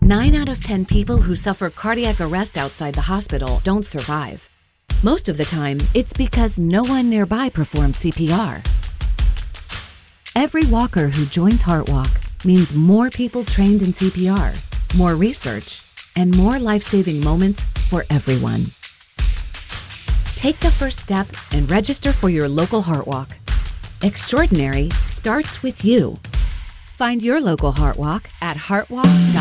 9 out of 10 people who suffer cardiac arrest outside the hospital don't survive. Most of the time, it's because no one nearby performs CPR. Every walker who joins HeartWalk means more people trained in CPR, more research, and more life-saving moments for everyone. Take the first step and register for your local HeartWalk. Extraordinary starts with you. Find your local HeartWalk at heartwalk.org.